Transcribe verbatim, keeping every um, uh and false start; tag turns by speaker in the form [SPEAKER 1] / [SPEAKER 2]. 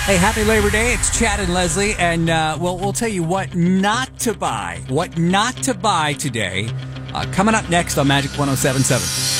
[SPEAKER 1] Hey, happy Labor Day. It's Chad and Leslie, and uh, we'll, we'll tell you what not to buy. What not to buy today. Uh, coming up next on Magic ten seventy-seven.